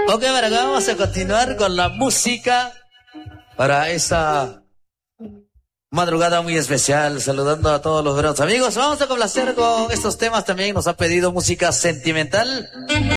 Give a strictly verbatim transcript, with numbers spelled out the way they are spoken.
Ok, para acá vamos a continuar con la música para esta madrugada muy especial, saludando a todos los buenos amigos. Vamos a complacer con estos temas también, nos ha pedido música sentimental.